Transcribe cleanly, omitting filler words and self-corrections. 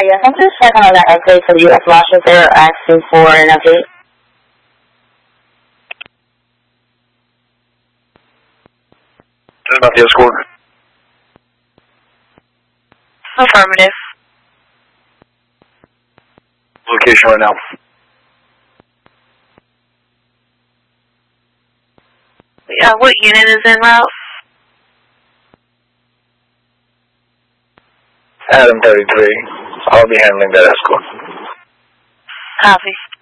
yes, I'm just checking on that update for the U.S. Marshals. They're asking for an update. This is about the escort. Affirmative. Location right now. What unit is en route? Adam 33. I'll be handling that escort. Copy.